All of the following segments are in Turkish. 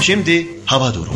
Şimdi hava durumu.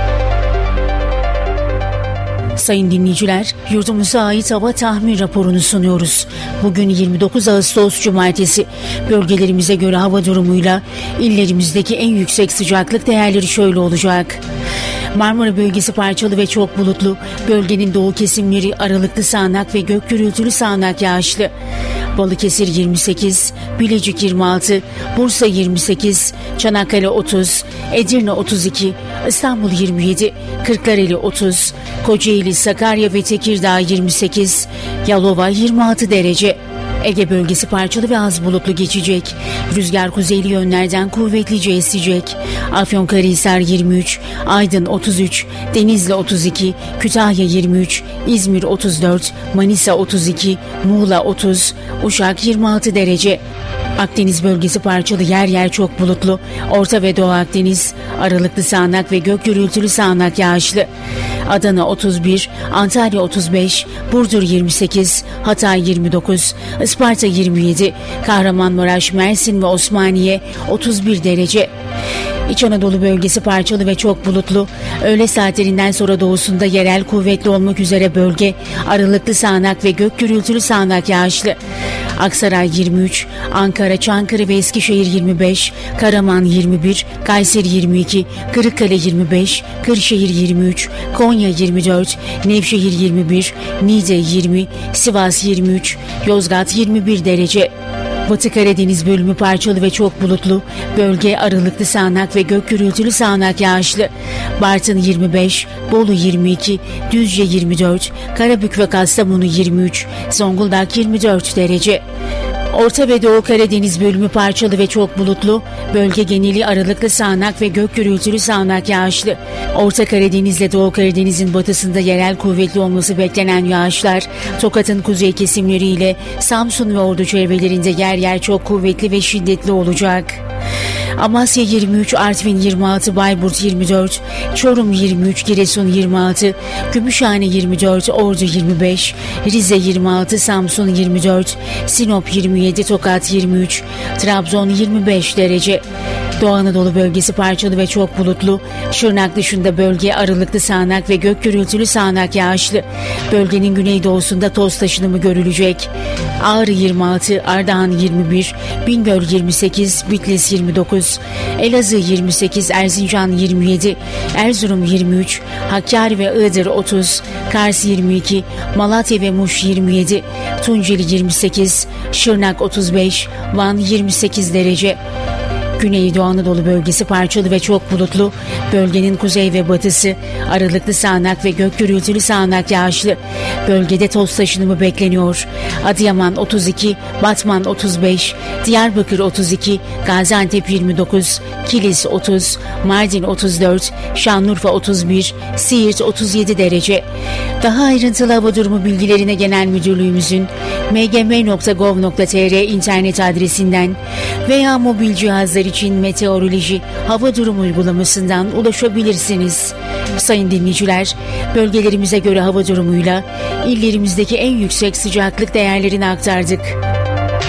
Sayın dinleyiciler, yurdumuza ait hava tahmin raporunu sunuyoruz. Bugün 29 Ağustos Cumartesi. Bölgelerimize göre hava durumuyla illerimizdeki en yüksek sıcaklık değerleri şöyle olacak. Marmara bölgesi parçalı ve çok bulutlu. Bölgenin doğu kesimleri aralıklı sağanak ve gök gürültülü sağanak yağışlı. Balıkesir 28, Bilecik 26, Bursa 28, Çanakkale 30, Edirne 32, İstanbul 27, Kırklareli 30, Kocaeli, Sakarya ve Tekirdağ 28, Yalova 26 derece. Ege bölgesi parçalı ve az bulutlu geçecek. Rüzgar kuzeyli yönlerden kuvvetlice esecek. Afyonkarahisar 23, Aydın 33, Denizli 32, Kütahya 23, İzmir 34, Manisa 32, Muğla 30, Uşak 26 derece. Akdeniz bölgesi parçalı, yer yer çok bulutlu. Orta ve Doğu Akdeniz aralıklı sağanak ve gök gürültülü sağanak yağışlı. Adana 31, Antalya 35, Burdur 28, Hatay 29, Isparta 27, Kahramanmaraş, Mersin ve Osmaniye 31 derece. İç Anadolu bölgesi parçalı ve çok bulutlu. Öğle saatlerinden sonra doğusunda yerel kuvvetli olmak üzere bölge aralıklı sağanak ve gök gürültülü sağanak yağışlı. Aksaray 23, Ankara, Çankırı ve Eskişehir 25, Karaman 21, Kayseri 22, Kırıkkale 25, Kırşehir 23, Konya 24, Nevşehir 21, Niğde 20, Sivas 23, Yozgat 21 derece. Batı Karadeniz bölümü parçalı ve çok bulutlu. Bölge aralıklı sağanak ve gök gürültülü sağanak yağışlı. Bartın 25, Bolu 22, Düzce 24, Karabük ve Kastamonu 23, Zonguldak 24 derece. Orta ve Doğu Karadeniz bölümü parçalı ve çok bulutlu. Bölge geneli aralıklı sağanak ve gök gürültülü sağanak yağışlı. Orta Karadeniz ile Doğu Karadeniz'in batısında yerel kuvvetli olması beklenen yağışlar, Tokat'ın kuzey kesimleriyle Samsun ve Ordu çevrelerinde yer yer çok kuvvetli ve şiddetli olacak. Amasya 23, Artvin 26, Bayburt 24, Çorum 23, Giresun 26, Gümüşhane 24, Ordu 25, Rize 26, Samsun 24, Sinop 27, Tokat 23, Trabzon 25 derece. Doğu Anadolu bölgesi parçalı ve çok bulutlu. Şırnak dışında bölge aralıklı sağanak ve gök gürültülü sağanak yağışlı. Bölgenin güneydoğusunda toz taşınımı görülecek. Ağrı 26, Ardahan 21, Bingöl 28, Bitlis 29, Elazığ 28, Erzincan 27, Erzurum 23, Hakkari ve Iğdır 30, Kars 22, Malatya ve Muş 27, Tunceli 28, Şırnak 35, Van 28 derece. Güneydoğu Anadolu bölgesi parçalı ve çok bulutlu. Bölgenin kuzey ve batısı aralıklı sağanak ve gök gürültülü sağanak yağışlı. Bölgede toz taşınımı bekleniyor. Adıyaman 32, Batman 35, Diyarbakır 32, Gaziantep 29, Kilis 30, Mardin 34, Şanlıurfa 31, Siirt 37 derece. Daha ayrıntılı hava durumu bilgilerine Genel Müdürlüğümüzün mgm.gov.tr internet adresinden veya mobil cihazlar için meteoroloji hava durumu uygulamasından ulaşabilirsiniz. Sayın dinleyiciler, bölgelerimize göre hava durumuyla illerimizdeki en yüksek sıcaklık değerlerini aktardık.